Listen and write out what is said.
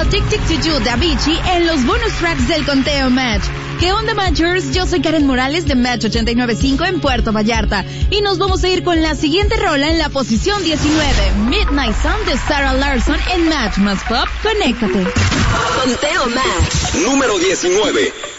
Addicted to You de Avicii en los bonus tracks del conteo Match. ¿Qué onda, Matchers? Yo soy Karen Morales de Match 89.5 en Puerto Vallarta y nos vamos a ir con la siguiente rola en la posición 19, Midnight Sun de Sarah Larson en Match Más Pop. Conéctate. Conteo Match número 19.